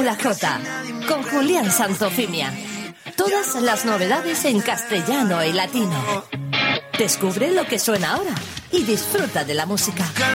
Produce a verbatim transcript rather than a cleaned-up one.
Brújula J, con Julián Santofimia. Todas las novedades en castellano y latino. Descubre lo que suena ahora y disfruta de la música.